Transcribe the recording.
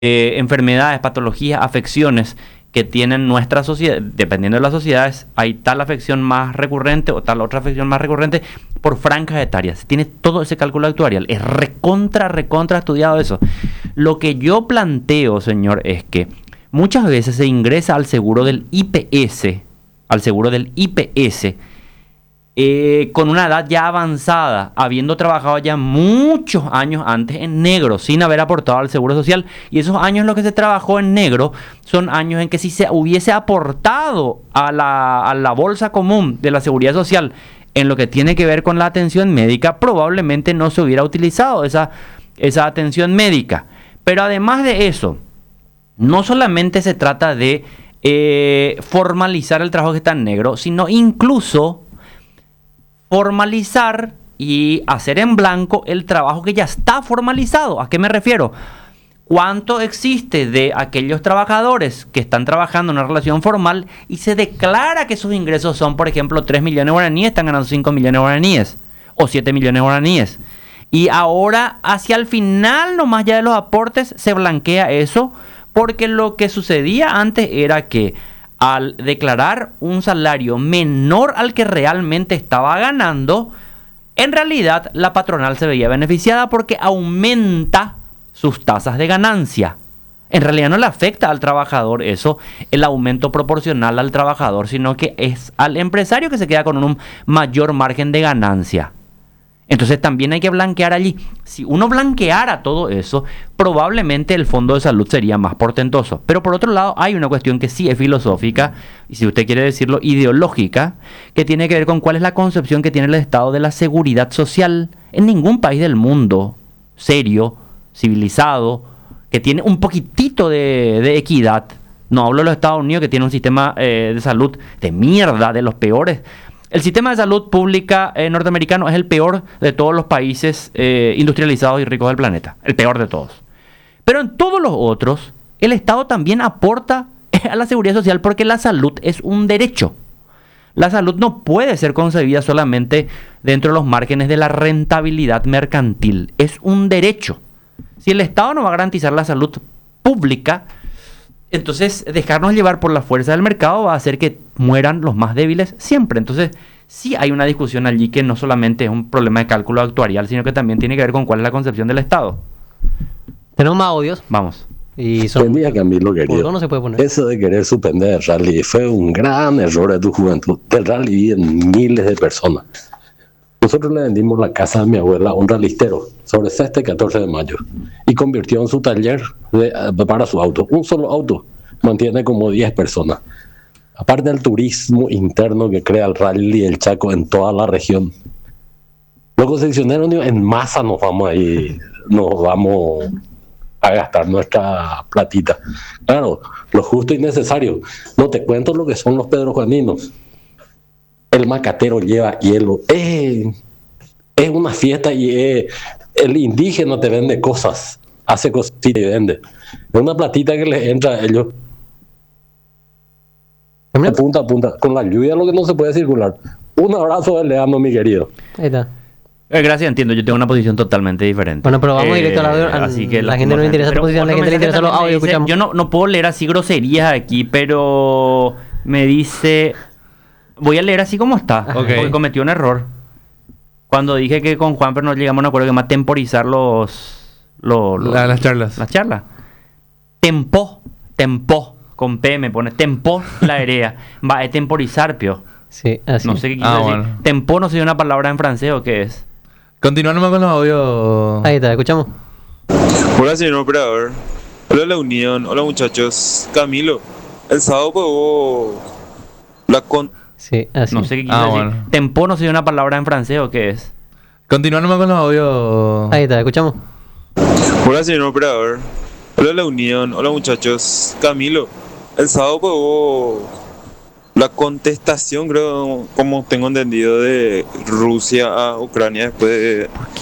enfermedades, patologías, afecciones que tienen nuestra sociedad, dependiendo de las sociedades, hay tal afección más recurrente o tal otra afección más recurrente por franjas etarias. Tiene todo ese cálculo actuarial. Es recontra estudiado eso. Lo que yo planteo, señor, es que muchas veces se ingresa al seguro del IPS, con una edad ya avanzada, habiendo trabajado ya muchos años antes en negro, sin haber aportado al Seguro Social. Y esos años en los que se trabajó en negro son años en que si se hubiese aportado a la bolsa común de la Seguridad Social en lo que tiene que ver con la atención médica, probablemente no se hubiera utilizado esa atención médica. Pero además de eso, no solamente se trata de formalizar el trabajo que está en negro, sino incluso formalizar y hacer en blanco el trabajo que ya está formalizado. ¿A qué me refiero? ¿Cuánto existe de aquellos trabajadores que están trabajando en una relación formal y se declara que sus ingresos son, por ejemplo, 3 millones de guaraníes, están ganando 5 millones de guaraníes o 7 millones de guaraníes? Y ahora, hacia el final nomás ya de los aportes, se blanquea eso, porque lo que sucedía antes era que al declarar un salario menor al que realmente estaba ganando, en realidad la patronal se veía beneficiada porque aumenta sus tasas de ganancia. En realidad no le afecta al trabajador eso, el aumento proporcional al trabajador, sino que es al empresario que se queda con un mayor margen de ganancia. Entonces también hay que blanquear allí. Si uno blanqueara todo eso, probablemente el fondo de salud sería más portentoso. Pero por otro lado, hay una cuestión que sí es filosófica, y si usted quiere decirlo, ideológica, que tiene que ver con cuál es la concepción que tiene el Estado de la seguridad social. En ningún país del mundo serio, civilizado, que tiene un poquitito de equidad, no hablo de los Estados Unidos, que tiene un sistema de salud de mierda, de los peores. El sistema de salud pública norteamericano es el peor de todos los países industrializados y ricos del planeta. El peor de todos. Pero en todos los otros, el Estado también aporta a la seguridad social porque la salud es un derecho. La salud no puede ser concebida solamente dentro de los márgenes de la rentabilidad mercantil. Es un derecho. Si el Estado no va a garantizar la salud pública, entonces dejarnos llevar por la fuerza del mercado va a hacer que mueran los más débiles siempre. Entonces sí hay una discusión allí que no solamente es un problema de cálculo actuarial, sino que también tiene que ver con cuál es la concepción del Estado. Tenemos más audios. Vamos. Y buen día, Camilo querido. No se puede poner. Eso de querer suspender el rally fue un gran error de tu juventud. Del rally viven miles de personas. Nosotros le vendimos la casa a mi abuela a un ralistero sobre este 14 de mayo y convirtió en su taller para su auto. Un solo auto mantiene como 10 personas. Aparte del turismo interno que crea el rally el Chaco en toda la región. Los concesionarios en masa nos vamos a gastar nuestra platita. Claro, lo justo y necesario. No te cuento lo que son los pedrojuaninos. El macatero lleva hielo. Es una fiesta y el indígena te vende cosas. Hace cositas y vende. Es una platita que les entra a ellos. De punta a punta. Con la lluvia lo que no se puede circular. Un abrazo de Leandro, mi querido. Ahí está. Gracias, entiendo. Yo tengo una posición totalmente diferente. Bueno, pero vamos directo al audio. Así que la gente no le interesa tu posición, la gente le interesa los audios. Escuchamos. Yo no puedo leer así groserías aquí, pero me dice... Voy a leer así como está, porque cometió un error. Cuando dije que con Juan pero no llegamos a un acuerdo que más temporizar las charlas. Las charlas. Tempó, con P me pone. Tempó la herea. Va a temporizar, pio. Sí, así. No sé qué quiere decir. Bueno. Tempó no sé una palabra en francés o qué es. Continuando con los audios. Ahí está, escuchamos. Hola, señor operador. Hola, la Unión. Hola, muchachos. Camilo, el sábado pagó la Sí, así. No sé qué quiere decir. Bueno. Tempó no sé una palabra en francés o qué es. Continuando con los audios. Ahí está, escuchamos. Hola, señor operador. Hola, la Unión. Hola, muchachos. Camilo, el sábado pagó la contestación, creo, como tengo entendido, de Rusia a Ucrania después de